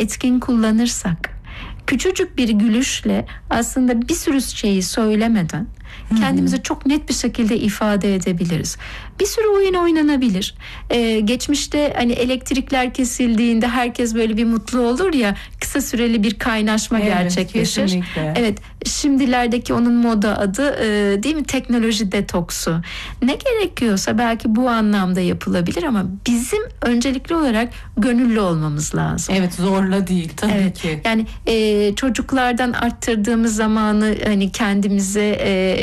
etkin kullanırsak, küçücük bir gülüşle aslında bir sürü şeyi söylemeden kendimizi çok net bir şekilde ifade edebiliriz. Bir sürü oyun oynanabilir. Geçmişte hani elektrikler kesildiğinde herkes böyle bir mutlu olur ya, kısa süreli bir kaynaşma gerçekleşir. Kesinlikle. Evet, şimdilerdeki onun moda adı değil mi, teknoloji detoksu. Ne gerekiyorsa belki bu anlamda yapılabilir ama bizim öncelikli olarak gönüllü olmamız lazım. Evet, zorla değil tabii ki. Yani çocuklardan arttırdığımız zamanı hani kendimize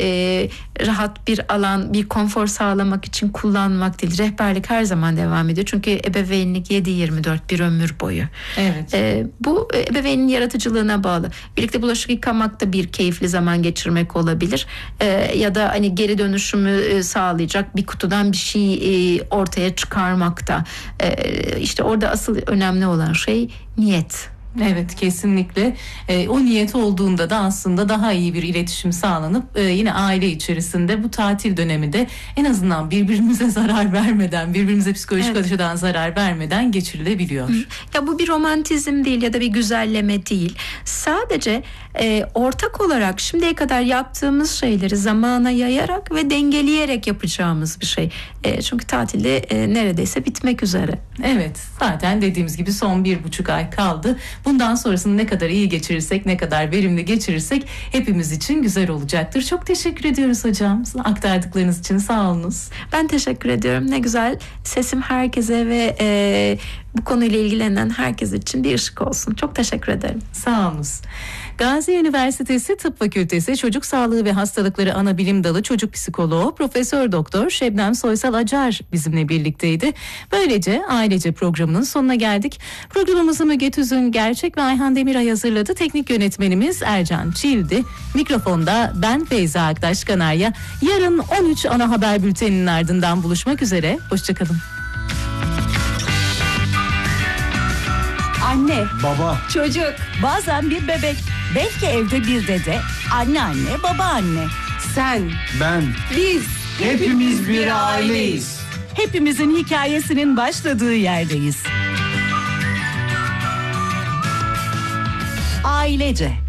rahat bir alan, bir konfor sağlamak için kullanmak değil. Rehberlik her zaman devam ediyor. Çünkü ebeveynlik 7/24 bir ömür boyu. Evet. Bu ebeveynin yaratıcılığına bağlı. Birlikte bulaşık yıkamak da bir keyifli zaman geçirmek olabilir. Ya da hani geri dönüşümü sağlayacak bir kutudan bir şey ortaya çıkarmak da. İşte orada asıl önemli olan şey niyet. Evet, kesinlikle. O niyet olduğunda da aslında daha iyi bir iletişim sağlanıp yine aile içerisinde bu tatil dönemi de en azından birbirimize zarar vermeden, birbirimize psikolojik açıdan zarar vermeden geçirilebiliyor. Ya bu bir romantizm değil ya da bir güzelleme değil. Sadece ortak olarak şimdiye kadar yaptığımız şeyleri zamana yayarak ve dengeleyerek yapacağımız bir şey. Çünkü tatilde neredeyse bitmek üzere. Evet, zaten dediğimiz gibi son 1,5 ay kaldı. Bundan sonrasını ne kadar iyi geçirirsek, ne kadar verimli geçirirsek hepimiz için güzel olacaktır. Çok teşekkür ediyoruz hocam. Aktardıklarınız için sağ olunuz. Ben teşekkür ediyorum. Ne güzel, sesim herkese ve bu konuyla ilgilenen herkes için bir ışık olsun. Çok teşekkür ederim. Sağ olunuz. Gazi Üniversitesi Tıp Fakültesi Çocuk Sağlığı ve Hastalıkları Anabilim Dalı Çocuk Psikoloğu Profesör Doktor Şebnem Soysal Acar bizimle birlikteydi. Böylece ailece programının sonuna geldik. Programımızı Müge Tüzün Gerçek ve Ayhan Demiray hazırladı. Teknik yönetmenimiz Ercan Çildi. Mikrofonda ben Feyza Aktaş Kanarya. Yarın 13 ana haber bülteninin ardından buluşmak üzere. Hoşçakalın. Anne, Baba, çocuk, bazen bir bebek, belki evde bir dede, anneanne, babaanne. Sen, ben, biz, hepimiz bir aileyiz. hepimizin hikayesinin başladığı yerdeyiz. Ailece.